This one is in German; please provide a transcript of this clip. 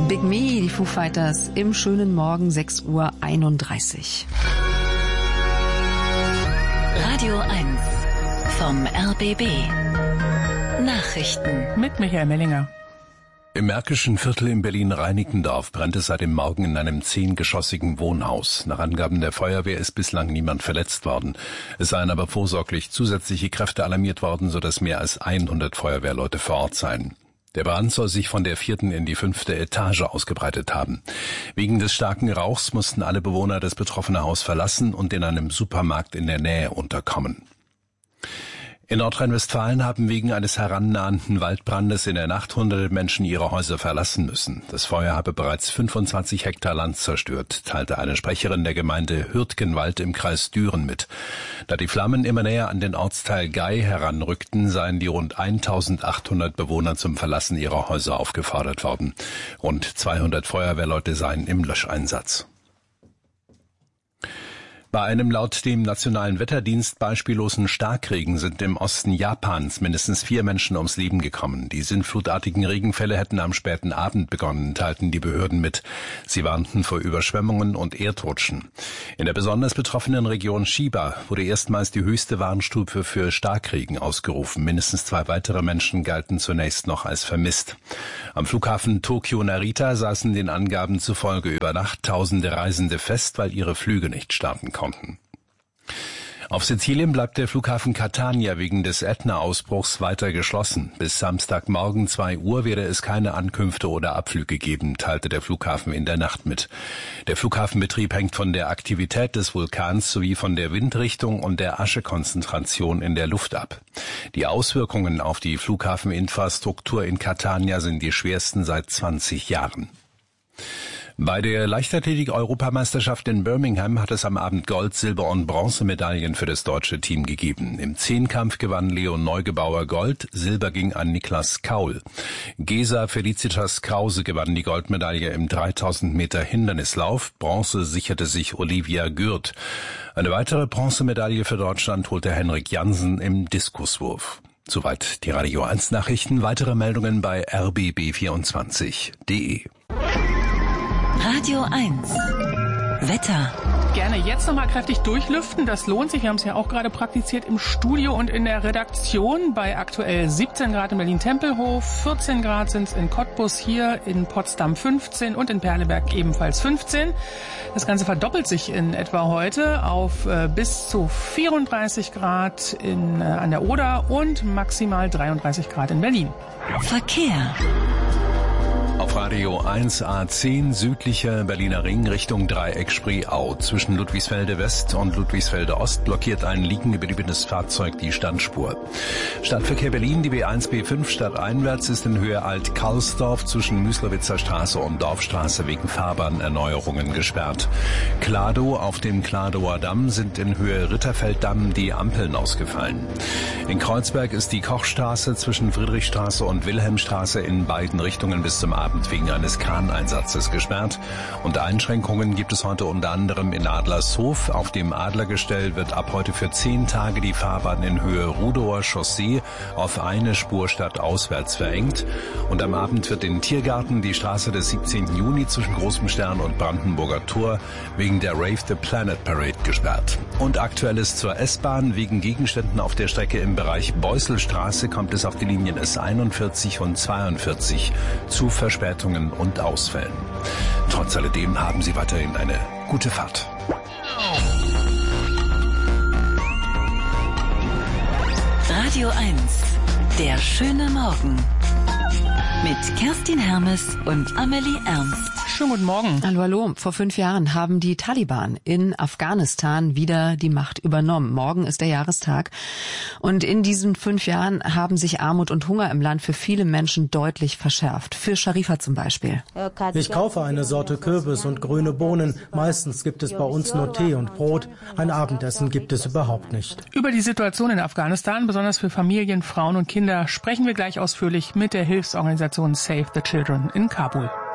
Big Me, die Foo Fighters, im schönen Morgen 6:31 Uhr. Radio 1 vom RBB. Nachrichten mit Michael Mellinger. Im Märkischen Viertel in Berlin-Reinickendorf brennt es seit dem Morgen in einem 10-geschossigen Wohnhaus. Nach Angaben der Feuerwehr ist bislang niemand verletzt worden. Es seien aber vorsorglich zusätzliche Kräfte alarmiert worden, sodass mehr als 100 Feuerwehrleute vor Ort seien. Der Brand soll sich von der 4. in die 5. Etage ausgebreitet haben. Wegen des starken Rauchs mussten alle Bewohner das betroffene Haus verlassen und in einem Supermarkt in der Nähe unterkommen. In Nordrhein-Westfalen haben wegen eines herannahenden Waldbrandes in der Nacht hunderte Menschen ihre Häuser verlassen müssen. Das Feuer habe bereits 25 Hektar Land zerstört, teilte eine Sprecherin der Gemeinde Hürtgenwald im Kreis Düren mit. Da die Flammen immer näher an den Ortsteil Gay heranrückten, seien die rund 1800 Bewohner zum Verlassen ihrer Häuser aufgefordert worden. Rund 200 Feuerwehrleute seien im Löscheinsatz. Bei einem laut dem Nationalen Wetterdienst beispiellosen Starkregen sind im Osten Japans mindestens 4 Menschen ums Leben gekommen. Die sinnflutartigen Regenfälle hätten am späten Abend begonnen, teilten die Behörden mit. Sie warnten vor Überschwemmungen und Erdrutschen. In der besonders betroffenen Region Chiba wurde erstmals die höchste Warnstufe für Starkregen ausgerufen. Mindestens 2 weitere Menschen galten zunächst noch als vermisst. Am Flughafen Tokio-Narita saßen den Angaben zufolge über Nacht tausende Reisende fest, weil ihre Flüge nicht starten konnten. Auf Sizilien bleibt der Flughafen Catania wegen des Ätna-Ausbruchs weiter geschlossen. Bis Samstagmorgen 2 Uhr werde es keine Ankünfte oder Abflüge geben, teilte der Flughafen in der Nacht mit. Der Flughafenbetrieb hängt von der Aktivität des Vulkans sowie von der Windrichtung und der Aschekonzentration in der Luft ab. Die Auswirkungen auf die Flughafeninfrastruktur in Catania sind die schwersten seit 20 Jahren. Bei der Leichtathletik-Europameisterschaft in Birmingham hat es am Abend Gold-, Silber- und Bronzemedaillen für das deutsche Team gegeben. Im Zehnkampf gewann Leon Neugebauer Gold, Silber ging an Niklas Kaul. Gesa Felicitas Krause gewann die Goldmedaille im 3000 Meter Hindernislauf, Bronze sicherte sich Olivia Gürt. Eine weitere Bronzemedaille für Deutschland holte Henrik Jansen im Diskuswurf. Soweit die Radio 1 Nachrichten, weitere Meldungen bei rbb24.de. Radio 1 Wetter. Gerne jetzt nochmal kräftig durchlüften, das lohnt sich. Wir haben es ja auch gerade praktiziert im Studio und in der Redaktion. Bei aktuell 17 Grad in Berlin-Tempelhof, 14 Grad sind es in Cottbus, hier in Potsdam 15 und in Perleberg ebenfalls 15. Das Ganze verdoppelt sich in etwa heute auf bis zu 34 Grad an der Oder und maximal 33 Grad in Berlin. Verkehr. Auf Radio 1 A10 südlicher Berliner Ring Richtung Dreieck Spreeau. Zwischen Ludwigsfelde West und Ludwigsfelde Ost blockiert ein liegen gebliebenes Fahrzeug die Standspur. Stadtverkehr Berlin, die B1 B5 stadteinwärts ist in Höhe Alt-Karlsdorf zwischen Müslowitzer Straße und Dorfstraße wegen Fahrbahnerneuerungen gesperrt. Kladow auf dem Kladower Damm sind in Höhe Ritterfelddamm die Ampeln ausgefallen. In Kreuzberg ist die Kochstraße zwischen Friedrichstraße und Wilhelmstraße in beiden Richtungen bis zum Abend wegen eines Kraneinsatzes gesperrt. Und Einschränkungen gibt es heute unter anderem in Adlershof. Auf dem Adlergestell wird ab heute für 10 Tage die Fahrbahn in Höhe Rudower Chaussee auf eine Spur stadtauswärts verengt. Und am Abend wird in Tiergarten die Straße des 17. Juni zwischen Großem Stern und Brandenburger Tor wegen der Rave the Planet Parade gesperrt. Und Aktuelles zur S-Bahn. Wegen Gegenständen auf der Strecke im Bereich Beusselstraße kommt es auf die Linien S41 und 42 zu Verspätungen und Ausfällen. Trotz alledem haben Sie weiterhin eine gute Fahrt. Radio 1, der schöne Morgen. Mit Kerstin Hermes und Amelie Ernst. Schönen guten Morgen. Hallo, hallo. Vor 5 Jahren haben die Taliban in Afghanistan wieder die Macht übernommen. Morgen ist der Jahrestag. Und in diesen 5 Jahren haben sich Armut und Hunger im Land für viele Menschen deutlich verschärft. Für Sharifa zum Beispiel. Ich kaufe eine Sorte Kürbis und grüne Bohnen. Meistens gibt es bei uns nur Tee und Brot. Ein Abendessen gibt es überhaupt nicht. Über die Situation in Afghanistan, besonders für Familien, Frauen und Kinder, sprechen wir gleich ausführlich mit der Hilfsorganisation Save the Children in Kabul.